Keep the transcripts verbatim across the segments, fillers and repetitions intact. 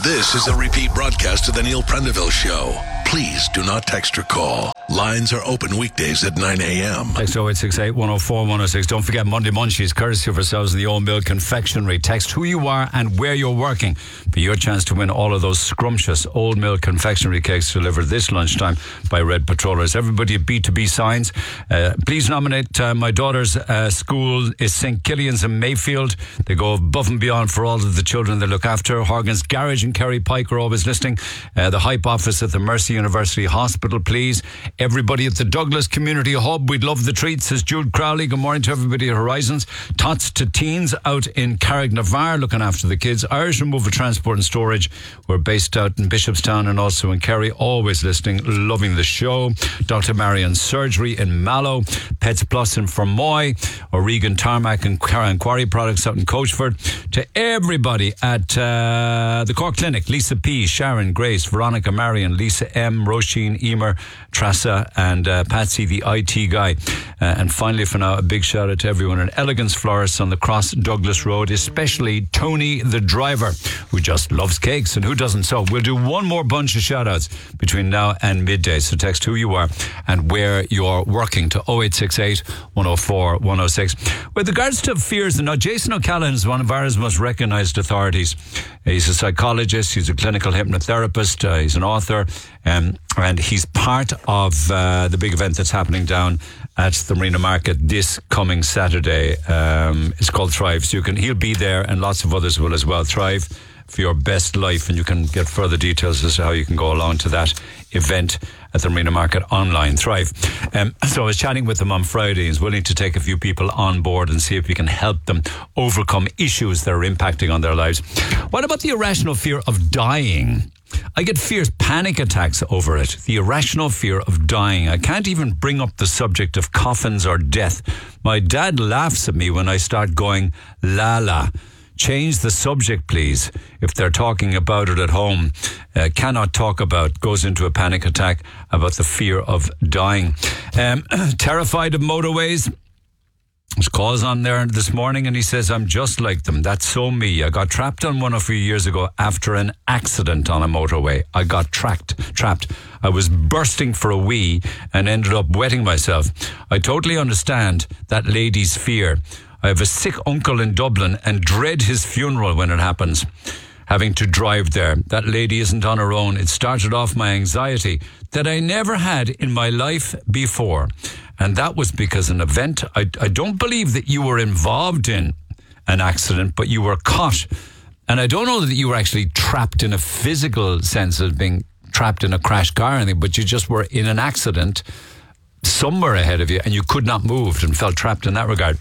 This is a repeat broadcast of the Neil Prendeville Show. Please do not text or call. Lines are open weekdays at nine a.m. Text oh eight six eight, one oh four, one oh six. Don't forget Monday Munchies, courtesy of ourselves in the Old Mill Confectionery. Text who you are and where you're working for your chance to win all of those scrumptious Old Mill Confectionery cakes delivered this lunchtime by Red Patrollers. Everybody at B two B Signs, uh, please nominate uh, my daughter's uh, school is Saint Killian's in Mayfield. They go above and beyond for all of the children they look after. Horgan's Garage in Kerry Pike are always listening. Uh, the Hype office at the Mercy University Hospital, please. Everybody at the Douglas Community Hub, we'd love the treats, says Jude Crowley. Good morning to everybody at Horizons. Tots to Teens out in Carricknavar looking after the kids. Irish Removal Transport and Storage, we're based out in Bishopstown and also in Kerry, always listening, loving the show. Doctor Marion Surgery in Mallow, Pets Plus in Fermoy, O'Regan Tarmac and Quarry Products out in Coachford. To everybody at uh, the Cork Clinic, Lisa P, Sharon, Grace, Veronica, Marion, Lisa M, Roisin, Emer, Trassa and uh, Patsy, the I T guy. Uh, and finally for now, a big shout out to everyone at Elegance Florists on the Cross Douglas Road, especially Tony the driver, who just loves cakes, and who doesn't. So we'll do one more bunch of shout outs between now and midday. So text who you are and where you're working to oh eight six eight, one oh four, one oh six. With regards to fears, now Jason O'Callaghan is one of Ireland's most recognised authorities. He's a psychologist, he's a clinical hypnotherapist, uh, he's an author, um, and he's part of uh, the big event that's happening down at the Marina Market this coming Saturday. Um, it's called Thrive, so you can, he'll be there and lots of others will as well. Thrive for your best life, and you can get further details as to how you can go along to that event at the Marina Market online. Thrive. Um, so I was chatting with them on Friday. He's willing to take a few people on board and see if we can help them overcome issues that are impacting on their lives. What about the irrational fear of dying? I get fierce panic attacks over it. The irrational fear of dying. I can't even bring up the subject of coffins or death. My dad laughs at me when I start going, la la. Change the subject, please. If they're talking about it at home, uh, cannot talk about, goes into a panic attack about the fear of dying. Um, terrified of motorways. There's calls on there this morning and he says, I'm just like them. That's so me. I got trapped on one a few years ago after an accident on a motorway. I got trapped. trapped. I was bursting for a wee and ended up wetting myself. I totally understand that lady's fear. I have a sick uncle in Dublin and dread his funeral when it happens. Having to drive there. That lady isn't on her own. It started off my anxiety that I never had in my life before. And that was because an event, I, I don't believe that you were involved in an accident, but you were caught. And I don't know that you were actually trapped in a physical sense of being trapped in a crashed car or anything, but you just were in an accident somewhere ahead of you and you could not move and felt trapped in that regard.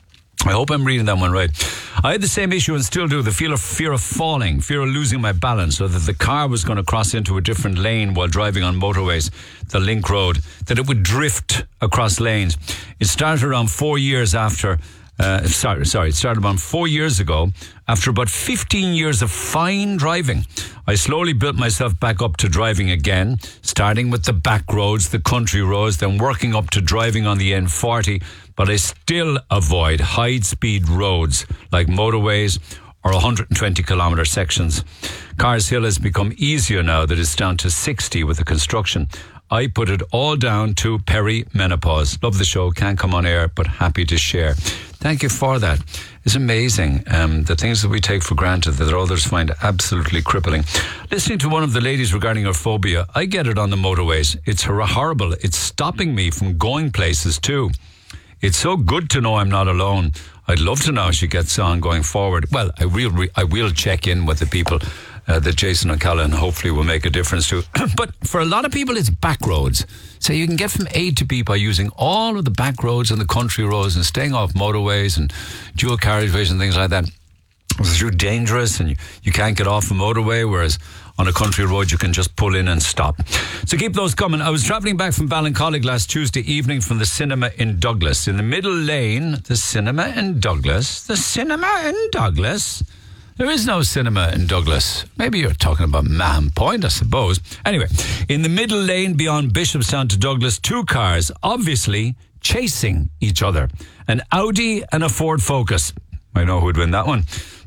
I hope I'm reading that one right. I had the same issue and still do. The fear of, fear of falling, fear of losing my balance, so that the car was going to cross into a different lane while driving on motorways, the link road, that it would drift across lanes. It started around four years after, uh, sorry, sorry, it started around four years ago. After about fifteen years of fine driving, I slowly built myself back up to driving again, starting with the back roads, the country roads, then working up to driving on the N forty. But I still avoid high-speed roads like motorways or one hundred twenty kilometre sections. Cars Hill has become easier now that it's down to sixty with the construction. I put it all down to perimenopause. Love the show, can't come on air, but happy to share. Thank you for that. It's amazing, um, the things that we take for granted that others find absolutely crippling. Listening to one of the ladies regarding her phobia, I get it on the motorways. It's horrible. It's stopping me from going places too. It's so good to know I'm not alone. I'd love to know how she gets on going forward. Well, I will re- I will check in with the people uh, that Jason O'Callaghan hopefully will make a difference to. But for a lot of people, it's back roads. So you can get from A to B by using all of the back roads and the country roads and staying off motorways and dual carriageways and things like that. It's too dangerous and you, you can't get off a motorway, whereas on a country road you can just pull in and stop. So keep those coming. I was travelling back from Ballincollig last Tuesday evening from the cinema in Douglas. In the middle lane, the cinema in Douglas, the cinema in Douglas. There is no cinema in Douglas. Maybe you're talking about Mahon Point, I suppose. Anyway, in the middle lane beyond Bishopstown to Douglas, two cars obviously chasing each other. An Audi and a Ford Focus. I know who'd win that one.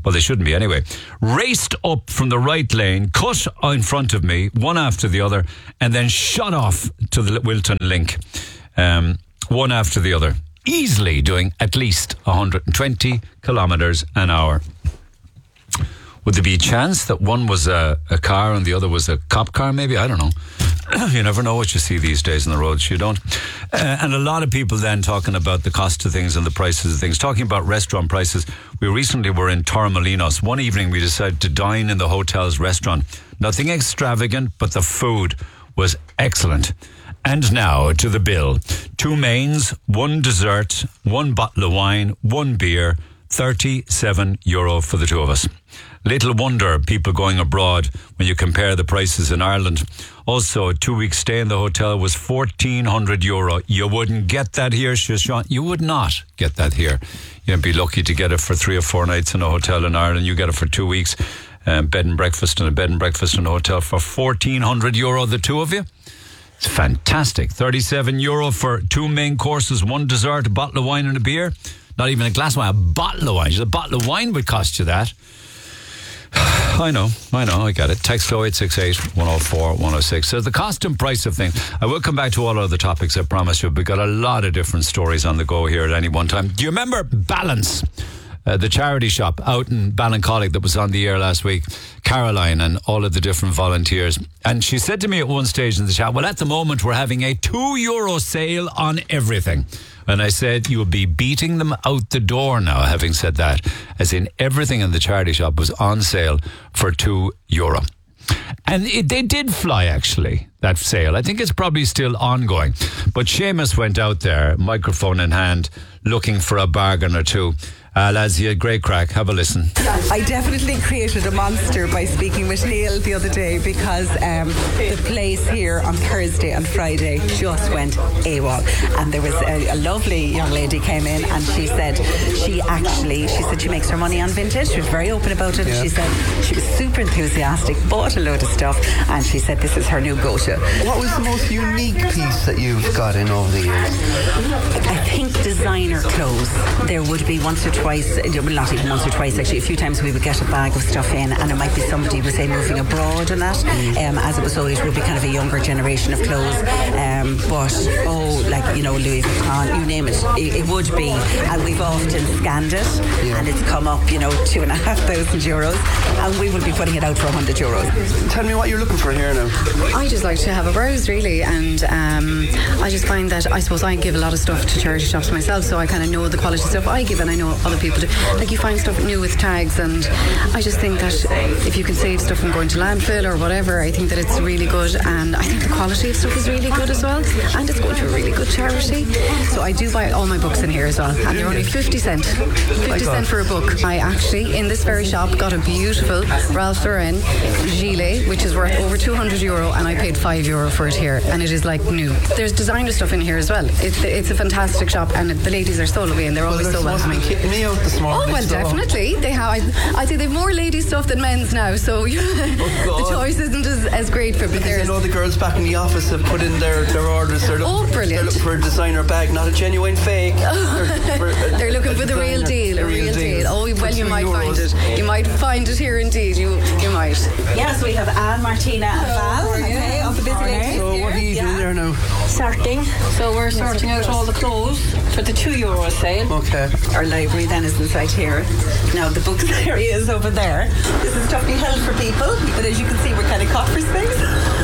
well, they shouldn't be anyway, raced up from the right lane, cut in front of me, one after the other, and then shot off to the Wilton Link, um, one after the other, easily doing at least one hundred twenty kilometres an hour. Would there be a chance that one was a, a car and the other was a cop car, maybe? I don't know. You never know what you see these days on the roads. You don't. Uh, and a lot of people then talking about the cost of things and the prices of things. Talking about restaurant prices. We recently were in Torremolinos. One evening we decided to dine in the hotel's restaurant. Nothing extravagant, but the food was excellent. And now to the bill. Two mains, one dessert, one bottle of wine, one beer, thirty-seven euro for the two of us. Little wonder people going abroad when you compare the prices in Ireland. Also, a two-week stay in the hotel was fourteen hundred euro. You wouldn't get that here, Sean. You would not get that here. You'd be lucky to get it for three or four nights in a hotel in Ireland. You get it for two weeks, um, bed and breakfast and a bed and breakfast in a hotel for fourteen hundred euro, the two of you. It's fantastic. thirty-seven euro for two main courses, one dessert, a bottle of wine and a beer. Not even a glass of wine, a bottle of wine. Just a bottle of wine would cost you that. I know, I know, I get it. Text oh eight six eight, one oh four, one oh six. So the cost and price of things. I will come back to all other topics, I promise you. We've got a lot of different stories on the go here at any one time. Do you remember Balance? Uh, the charity shop out in Ballincollig that was on the air last week, Caroline and all of the different volunteers. And she said to me at one stage in the chat, well, at the moment we're having a two euro sale on everything. And I said, you'll be beating them out the door now, having said that. As in, everything in the charity shop was on sale for two euro. And it, they did fly, actually, that sale. I think it's probably still ongoing. But Seamus went out there, microphone in hand, looking for a bargain or two. Uh, lads, you had great crack. Have a listen. I definitely created a monster by speaking with Neil the other day because um, the place here on Thursday and Friday just went AWOL. And there was a, a lovely young lady came in and she said she actually, she said she makes her money on vintage. She was very open about it. Yeah. She said she was super enthusiastic, bought a load of stuff, and she said this is her new go-to. What was the most unique piece that you've got in over the years? I think designer clothes. There would be once or twice Twice, well, not even once or twice actually, a few times we would get a bag of stuff in and it might be somebody who was say moving abroad and that, um, as it was always would be kind of a younger generation of clothes, um, but oh like you know Louis Vuitton, you name it, it, it would be, and we've often scanned it yeah. and it's come up you know two and a half thousand euros and we will be putting it out for a hundred euros. Tell me what you're looking for here now. I just like to have a browse really, and um, I just find that I suppose I give a lot of stuff to charity shops myself, so I kind of know the quality stuff I give and I know other people do. Like you find stuff new with tags, and I just think that if you can save stuff from going to landfill or whatever, I think that it's really good, and I think the quality of stuff is really good as well, and it's going to a really good charity. So I do buy all my books in here as well, and they're only fifty cent fifty cent for a book. I actually in this very shop got a beautiful Ralph Lauren gilet which is worth over two hundred euro, and I paid five euro for it here, and it is like new. There's designer stuff in here as well. It's, it's a fantastic shop, and the ladies are so lovely and they're always so welcoming. Me out this morning. Oh well, so. definitely. They have. I, I think they've more ladies stuff than men's now, so you know, the choice isn't as, as great for. Because I know the girls back in the office have put in their, their orders. They're oh, looking, brilliant! They're looking for a designer bag, not a genuine fake. they're, for a, they're looking for the real deal. A real deal. deal. Oh well, you might euros. find it. You might find it here indeed. You you might. Yeah. So we have Anne, Martina, and Val. Okay, of the busy ladies. So what are you yeah. doing there now? Sorting. So we're sorting out all the clothes for the two euro sale. Okay. Our library then is inside here. Now the books area is over there. This is stuff we held for people, but as you can see, we're kind of caught for space.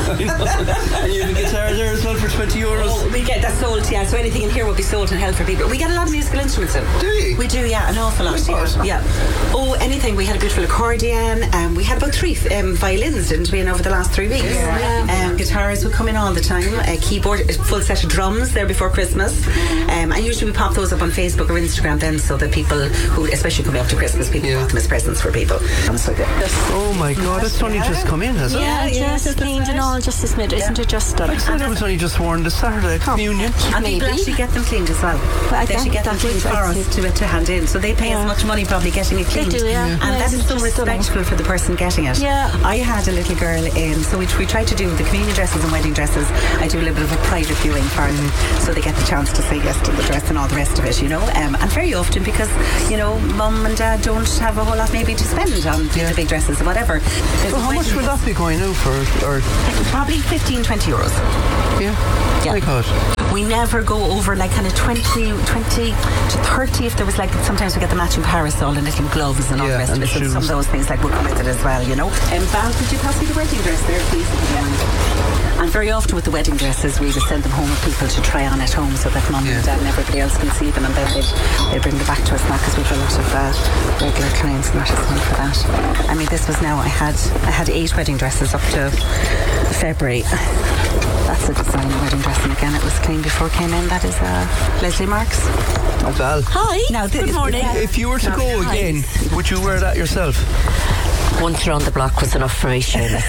And you have a guitar there as well for twenty euros. Oh, we get that sold, yeah. So anything in here will be sold and held for people. We get a lot of musical instruments in. Do you? We do, yeah, an awful lot. Yeah. yeah. Oh, anything. We had a beautiful accordion. Um, we had about three um, violins, didn't we, in over the last three weeks? Yeah. Um, guitars would come in all the time. A keyboard, a full set of drums there before Christmas. Um, and usually we pop those up on Facebook or Instagram then, so that people who, especially coming up to Christmas, people yeah. pop them as presents for people. So oh my God, it's only just come in, has it? Yeah, yeah, just cleaned and all just this minute, isn't it just done? I said it was only just worn this Saturday. Communion. And people actually get them cleaned as well. Well, they actually that- get them that cleaned is for us excellent. to, to hand in. So they pay Yeah. as much money probably getting it They cleaned. do, yeah. And Yeah, that is it's so just stunning. respectful for the person getting it. Yeah. I had a little girl in, so we, we try to do the communion dresses and wedding dresses. I do a little bit of a private viewing for them, so they get the chance to say yes to the dress and all the rest of it, you know. Um, and very often because, you know, mum and dad don't have a whole lot maybe to spend on the big dresses or whatever. There's So how much wedding would that be going out for? Or Probably fifteen, twenty euros. yeah, Yeah. my God. We never go over like kind of twenty, twenty to thirty if there was like, sometimes we get the matching parasol and little gloves and all Yeah, the rest and of it. So shoes. some of those things like would come with it as well, you know. Um, Val, could you pass me the wedding dress there, please? Yeah. And very often with the wedding dresses, we just send them home with people to try on at home so that mum Yeah. and dad and everybody else can see them, and then they they bring them back to us now because we've a lot of uh, regular clients and that is one for that. I mean, this was now, I had I had eight wedding dresses up to February. That's a designer wedding dress, and again, it was clean before it came in. That is uh, Leslie Marks. Val, Hi. Now, th- Good morning. if you were to go again, would you wear that yourself? Once around the block was enough for me, Seamus.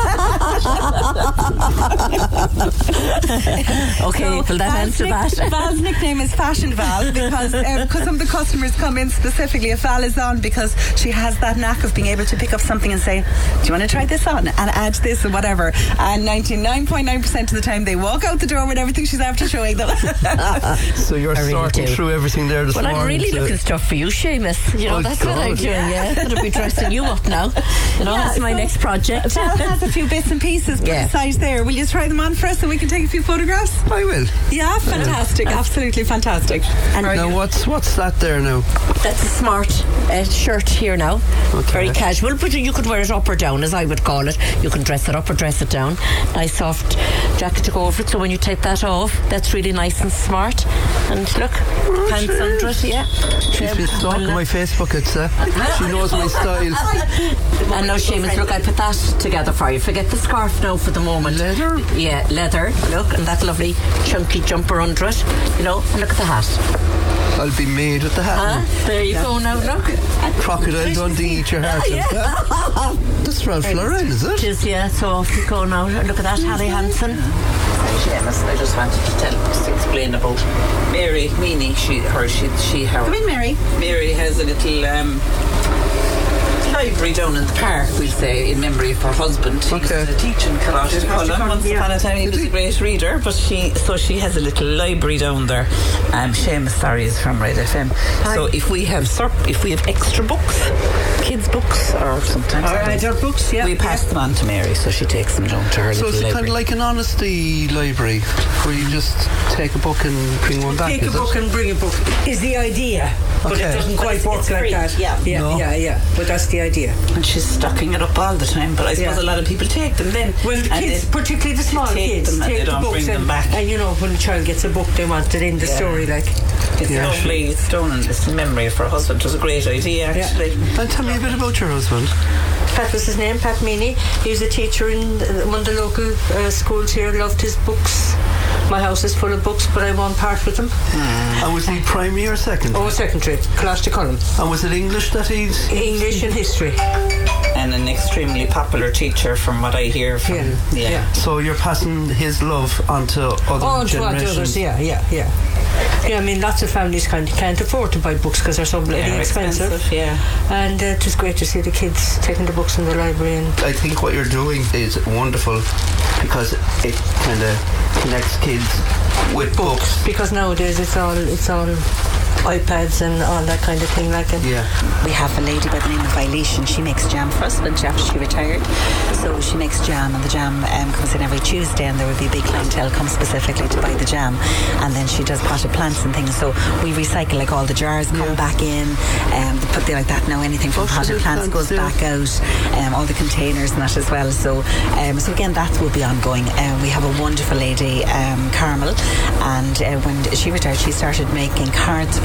Okay, will that answer that? Val's nickname is Fashion Val because uh, because some of the customers come in specifically. If Val is on, because she has that knack of being able to pick up something and say, "Do you want to try this on?" and add this or whatever. And ninety-nine point nine percent of the time, they walk out the door with everything she's after showing them. So you're I really sorting do. through everything there this Well, morning. I'm really to- looking stuff for you, Seamus. You know, Oh, that's what I'm God. doing, yeah. I'm going to be dressing you up now. You know, that's my next project. Val has a few bits and pieces put Yeah. aside there. Will you try them on for us so we can take a few photographs? I will. Yeah, fantastic, absolutely fantastic. And Now what's what's that there now? that's a smart uh, shirt here now. Okay. Very casual, but you could wear it up or down, as I would call it. You can dress it up or dress it down. Nice soft jacket to go over it, so when you take that off, that's really nice and smart. And look, pants under it, yeah. She's been stalking my Facebook, it's uh, she knows my style. And now, Seamus, look, I put that together for you. Forget the scarf now for the moment. Leather? Yeah, leather. Look, and that lovely chunky jumper under it. You know, and look at the hat. I'll be made with the hat. Huh? There you go now, look. Crocodile Dundee, eat your heart out. That's Ralph Lauren, is it? It is, yeah, so off you go now. Look at that, Harry Hansen. Seamus, I just wanted to tell, just explain about Mary Meany. She, her, she, she, her. Come in, Mary. Mary has a little um, library down in the park, we'll say, in memory of her husband. He Okay. used to teach in Carlotta Cullen. Once upon a time, he was a great reader, but she, so she has a little library down there. Um, Seamus, sorry, is from Red F M. So if we have sur- if we have extra books, kids' books, or sometimes adult books, yeah. we pass them on to Mary, so she takes them down to her So little it's kind library. of like an honesty library where you just take a book and bring one back, Take a is book it? and bring a book is the idea, but Okay. it doesn't But quite it's- work it's like free, that. yeah. yeah, No. yeah, yeah. But that's the idea. And she's stocking it up all the time, but I suppose Yeah. a lot of people take them then. Well, the and kids, they- particularly the small take kids, them and take they the don't books bring them and, back. and you know, when a child gets a book, they want it in the Yeah. story, like. It's Yeah. lovely. It's done and it's in memory of her husband. It was a great idea, actually. And tell me a bit about your husband. Pat was his name, Pat Meany. He was a teacher in uh, one of the local uh, schools here. Loved his books. My house is full of books, but I won't part with them. And was he primary or secondary? Oh, secondary, Colossus Cullen. And was it English that he's... English and history. And an extremely popular teacher, from what I hear from. Yeah. Yeah. So you're passing his love onto other Oh, to what generations. others, yeah, yeah, yeah. Yeah, I mean, lots of families can't, can't afford to buy books because they're so bloody They're expensive. expensive, yeah. And uh, it was great to see the kids taking the books in the library. And I think what you're doing is wonderful because it kind of connects kids with books. because nowadays it's all it's all iPads and all that kind of thing, like it. Yeah. We have a lady by the name of Eilish, she makes jam for us when after she retired. So she makes jam, and the jam um, comes in every Tuesday, and there will be a big clientele come specifically to buy the jam. And then she does potted plants and things. So we recycle, like all the jars come back in, um, they put there like that now. Anything from Oh, she potted does plants plants, goes yeah. back out. Um, all the containers and that as well. So um, so again, that will be ongoing. Um, we have a wonderful lady, um, Carmel, and uh, when she retired, she started making cards for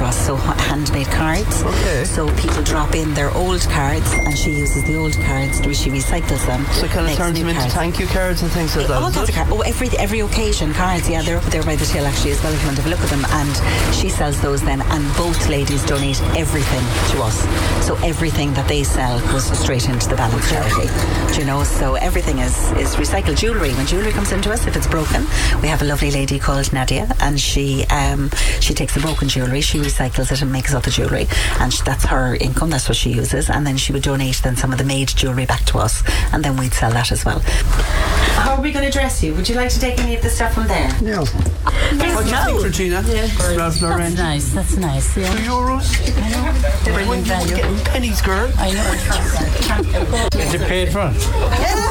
us, so handmade cards. Okay. So people drop in their old cards, and she uses the old cards. She recycles them. So kind of makes turns new them into cards. thank you cards and things like that. All is kinds it? of cards. Oh, every every occasion cards. Yeah, they're they're by the till actually as well. If you want to have a look at them, and she sells those then, and both ladies donate everything to us. So everything that they sell goes straight into the Balance charity. Do you know? So everything is is recycled jewellery. When jewellery comes into us, if it's broken, we have a lovely lady called Nadia, and she um she takes the broken jewellery, she recycles it and makes other jewellery, and she, that's her income. That's what she uses, and then she would donate then some of the made jewellery back to us, and then we'd sell that as well. How are we going to dress you? Would you like to take any of the stuff from there? Yeah. What do you think, Regina? Yeah. Ralph Lauren. That's nice, that's nice, yeah. Two euros? I know. Brilliant value. Getting pennies, girl. I know. Is it paid for?